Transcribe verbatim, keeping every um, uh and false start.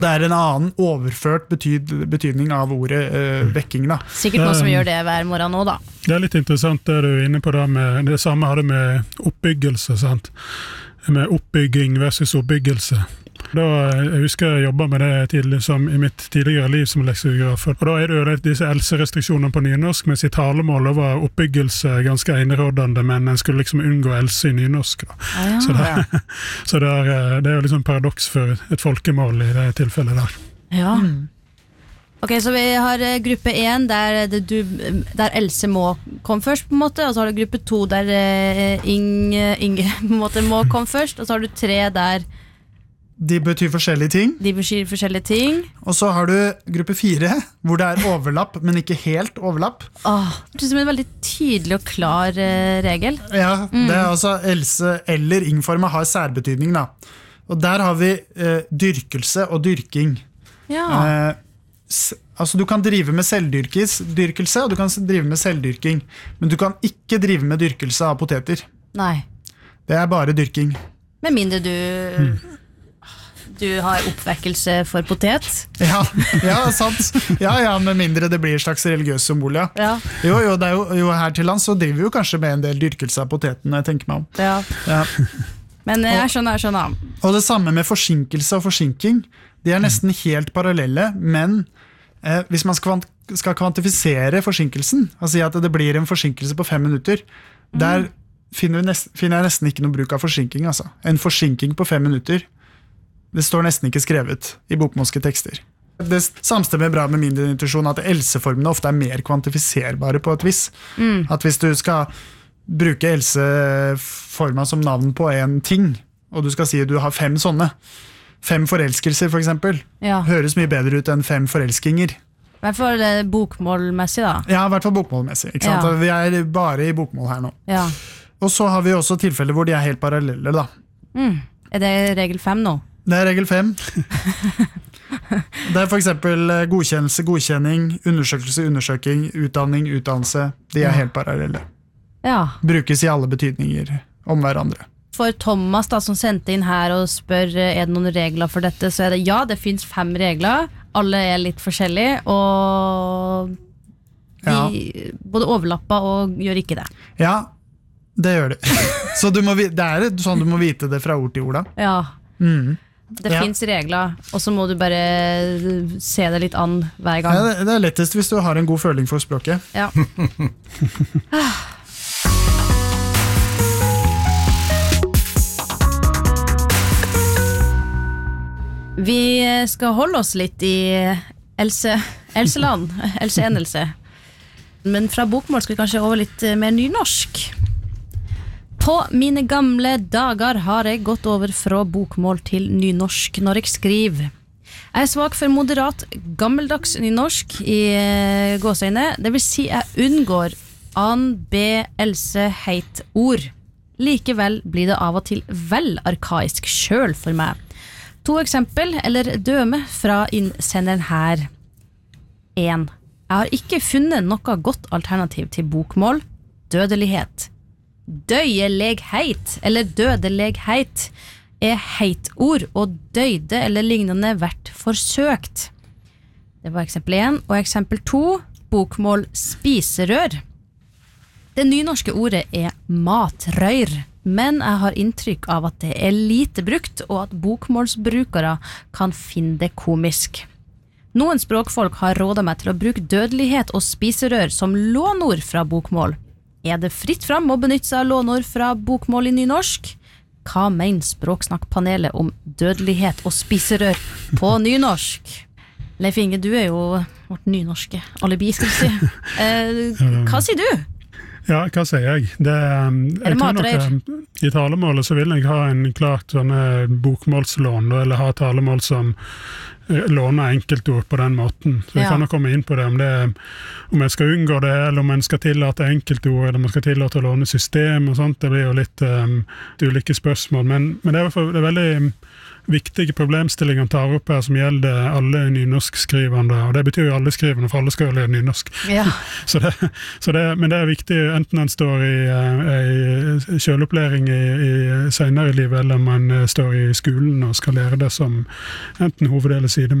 Det er en annen overført betyd, betydning av ordet uh, vekking da. Sikkert noen som gjør det hver morgen nå da. Det er litt interessant det du er inne på da med, det samme har det med oppbyggelse, sant? Med oppbygging versus oppbyggelse. Da, jeg husker jeg jobbet med det til, som i mitt tidligere liv som leksikograf, og da er det jo disse else-restriksjonene på nynorsk, mens i talemålet var oppbyggelse ganske enerådende, men en skulle liksom unngå else i nynorsk. Da. Ah, ja. Så, det, så det, er, det er jo liksom paradoks for et folkemål i det tilfellet der. Ja. Mm. Ok, så vi har gruppe én der, du, der Else må komme først på en måte, og så har du gruppe to der Inge, Inge på en måte må komme først, og så har du tre der de betyr forskjellige ting. De betyr forskjellige ting. Og så har du gruppe fire, hvor det er overlapp, men ikke helt overlapp. Åh, det er en veldig tydelig og klar uh, regel. Ja, mm. det er altså Else eller ing-forma har særbetydning da. Og der har vi uh, dyrkelse og dyrking. Ja. Uh, s- altså du kan drive med selvdyrkelse, og du kan drive med selvdyrking. Men du kan ikke drive med dyrkelse av poteter. Nei. Det er bare dyrking. Med mindre du... Mm. Du har oppvekkelse for potet. Ja, ja, sant. Ja, ja, med mindre det blir et slags religiøs symbol, ja. Ja. Jo, jo, det er jo, jo her til land så driver vi jo kanskje med en del dyrkelse av poteten, når jeg tenker meg om. Ja. Ja. Men jeg skjønner, jeg skjønner. Og det samme med forsinkelse og forsinking. De er nesten helt parallelle, men eh, hvis man skal, skal kvantifisere forsinkelsen, altså si at det blir en forsinkelse på fem minutter, der mm. finner, nest, finner jeg nesten ikke noe bruk av forsinking, altså. En forsinking på fem minutter, det står nesten ikke skrevet i bokmålske tekster. Det samstemmer bra med min intuisjon at Else-formene ofte er mer kvantifiserbare på et vis. Mm. At hvis du skal bruke Else-forma som navn på en ting, og du skal si at du har fem sånne, fem forelskelser for eksempel, ja. Høres mye bedre ut enn fem forelskinger. I hvert fall bokmålmessig da. Ja, i hvert fall bokmålmessig. Ikke sant? Ja. Vi er bare i bokmål her nå. Ja. Og så har vi også tilfeller hvor de er helt parallelle da. Mm. Er det regel fem nå? Det er regel fem. Det er for eksempel godkjennelse, godkjenning, undersøkelse, undersøking, utdanning, utdannelse. De er helt parallelle. Ja. Brukes i alle betydninger om hverandre. For Thomas da, som sendte inn her og spør er det noen regler for dette, så er det ja, det finnes fem regler. Alle er litt forskjellige, og de ja. Både overlapper og gjør ikke det. Ja, det gjør det. Så du må, det er sånn du må vite det fra ord til ord da. Ja. Mm. Det ja. Finns regler, og så må du bare se det litt an hver gang. Ja, det, det er lettest hvis du har en god føling for språket. Ja. Vi skal holde oss litt i Else, Elseland, Else-endelse. Men fra bokmål skal vi kanskje over litt mer nynorsk. På mine gamle dager har jeg gått over fra bokmål til nynorsk når jeg skriver. Jeg er svak for moderat gammeldags nynorsk i gåseøyne, det vil si jeg unngår an, be, else, heit ord. Likevel blir det av og til vel arkaisk selv for meg. To eksempel, eller døme fra innsenderen her. en. Jeg har ikke funnet noe godt alternativ til bokmål. Dødelighet. Døyelegheit eller dødelegheit er heitord, og døyde eller lignende vært forsøkt. Det var eksempel én, og eksempel to, bokmål spiserør. Det nynorske ordet er matrøyr, men jeg har inntrykk av at det er lite brukt, og at bokmålsbrukere kan finne det komisk. Noen språkfolk har rådet meg til å bruke dødelighet og spiserør som lånord fra bokmål. Er det fritt fram å benytte seg av lånord fra bokmål i nynorsk? Hva mener språksnakkpanelet om dødelighet og spiserør på nynorsk? Leif Inge, du er jo vårt nynorske alibi, skal vi si. Eh, hva sier du? Ja, hva sier jeg? Det, jeg tror nok, I talemålet så vil jeg ha en klart sånne bokmålslån, eller ha talemål som låner enkeltord på den måten. Så jeg ja. Kan nok komme inn på det om, det, om jeg skal unngå det, eller om jeg skal tillate enkeltord, eller om jeg skal tillate å låne system og sånt. Det blir jo litt um, ulike spørsmål, men, men det er, for, det er veldig viktige problemstillinger han tar opp her som gjelder alle nynorskskrivende, og det betyr jo alle skrivende, for alle skal jo lære nynorsk. Ja. så det, så det, men det er viktig enten man står i, i selvopplæring i, i senere i livet, eller man står i skolen og skal lære det som enten hoveddel eller side.